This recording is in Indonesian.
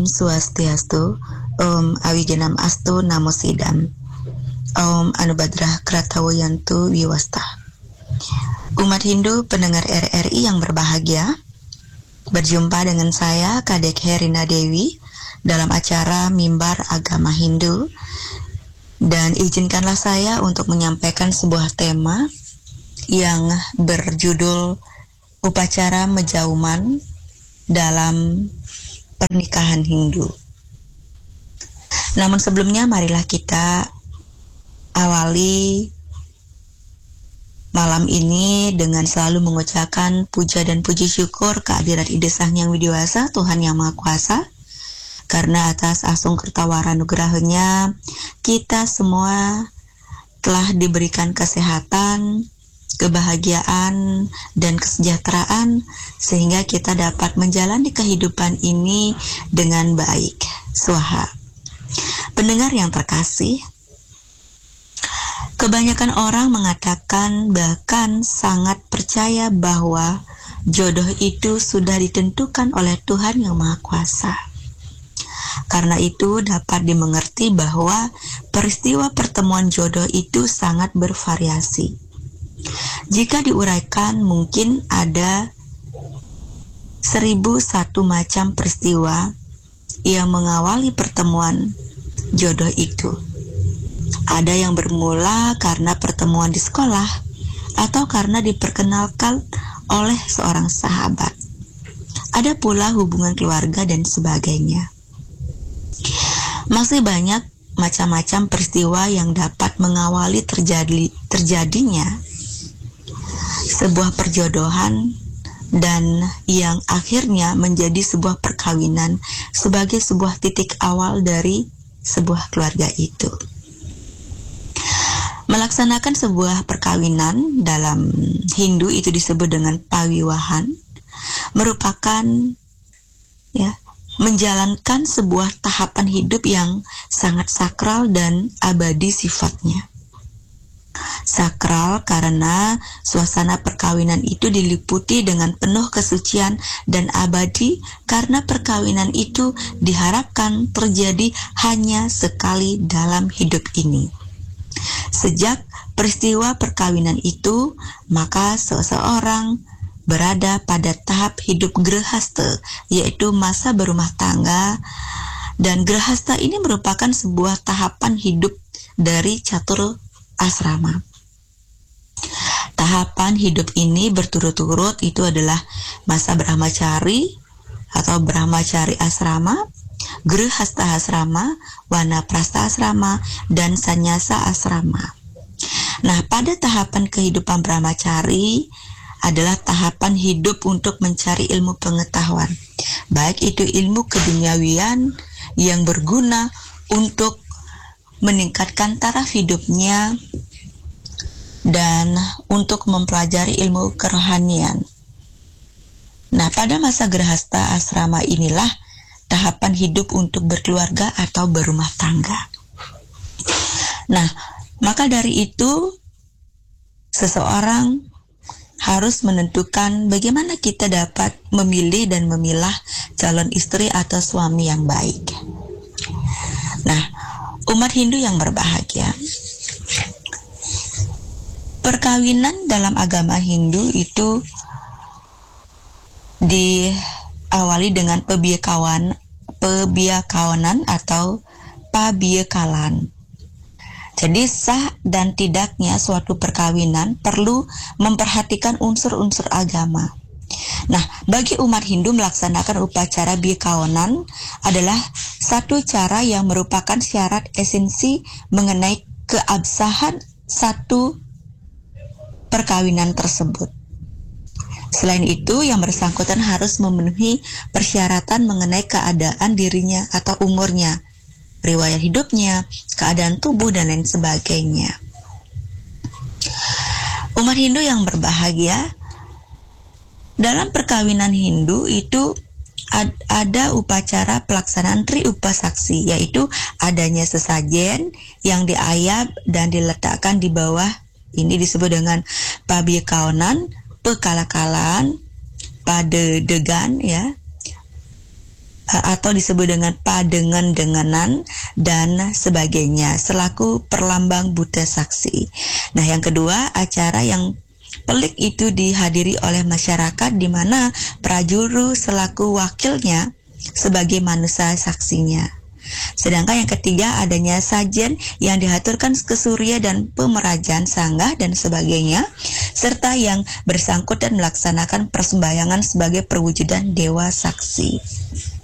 Swastiastu, Om Awijenam Astu Namo Sidam, Om Anubadrah Kratawayantu Wiwasta. Umat Hindu pendengar RRI yang berbahagia, berjumpa dengan saya Kadek Herina Dewi dalam acara Mimbar Agama Hindu, dan izinkanlah saya untuk menyampaikan sebuah tema yang berjudul Upacara Menjauman dalam Pernikahan Hindu. Namun sebelumnya marilah kita awali malam ini dengan selalu mengucapkan puja dan puji syukur kehadirat Ide Sang Hyang Widiwasa, Tuhan Yang Maha Kuasa, karena atas asung kertawara nugerahnya kita semua telah diberikan kesehatan, kebahagiaan, dan kesejahteraan sehingga kita dapat menjalani kehidupan ini dengan baik. Swaha. Pendengar yang terkasih, kebanyakan orang mengatakan bahkan sangat percaya bahwa jodoh itu sudah ditentukan oleh Tuhan Yang Maha Kuasa. Karena itu dapat dimengerti bahwa peristiwa pertemuan jodoh itu sangat bervariasi. Jika diuraikan, mungkin ada 1001 macam peristiwa yang mengawali pertemuan jodoh itu. Ada yang bermula karena pertemuan di sekolah atau karena diperkenalkan oleh seorang sahabat. Ada pula hubungan keluarga dan sebagainya. Masih banyak macam-macam peristiwa yang dapat mengawali terjadinya sebuah perjodohan dan yang akhirnya menjadi sebuah perkawinan sebagai sebuah titik awal dari sebuah keluarga itu. Melaksanakan sebuah perkawinan dalam Hindu itu disebut dengan pawiwahan, merupakan menjalankan sebuah tahapan hidup yang sangat sakral dan abadi sifatnya. Sakral karena suasana perkawinan itu diliputi dengan penuh kesucian, dan abadi karena perkawinan itu diharapkan terjadi hanya sekali dalam hidup ini. Sejak peristiwa perkawinan itu, maka seseorang berada pada tahap hidup grahasta, yaitu masa berumah tangga, dan grahasta ini merupakan sebuah tahapan hidup dari catur asrama. Tahapan hidup ini berturut-turut, itu adalah masa brahmacari atau brahmacari asrama, grahasta asrama, wanaprastha asrama, dan sannyasa asrama. Nah, pada tahapan kehidupan brahmacari adalah tahapan hidup untuk mencari ilmu pengetahuan, baik itu ilmu keduniawian yang berguna untuk meningkatkan taraf hidupnya dan untuk mempelajari ilmu kerohanian. Nah, pada masa grahasta asrama inilah tahapan hidup untuk berkeluarga atau berumah tangga. Nah, maka dari itu seseorang harus menentukan bagaimana kita dapat memilih dan memilah calon istri atau suami yang baik. Nah, umat Hindu yang berbahagia, perkawinan dalam agama Hindu itu diawali dengan pebiakawanan atau pabiakalan. Jadi sah dan tidaknya suatu perkawinan perlu memperhatikan unsur-unsur agama. Nah, bagi umat Hindu melaksanakan upacara biakawanan adalah satu cara yang merupakan syarat esensi mengenai keabsahan satu perkawinan tersebut. Selain itu, yang bersangkutan harus memenuhi persyaratan mengenai keadaan dirinya atau umurnya, riwayat hidupnya, keadaan tubuh, dan lain sebagainya. Umat Hindu yang berbahagia, dalam perkawinan Hindu itu ada upacara pelaksanaan Triupasaksi, yaitu adanya sesajen yang diayap dan diletakkan di bawah. Ini disebut dengan pabiakawanan, pekalakalan, padedegan, atau disebut dengan padengan-denganan dan sebagainya selaku perlambang Buddha saksi. Nah, yang kedua, acara yang pelik itu dihadiri oleh masyarakat di mana prajuru selaku wakilnya sebagai manusia saksinya. Sedangkan yang ketiga, adanya sajen yang dihaturkan ke surya dan pemerajan sanggah dan sebagainya, serta yang bersangkutan melaksanakan persembahyangan sebagai perwujudan dewa saksi.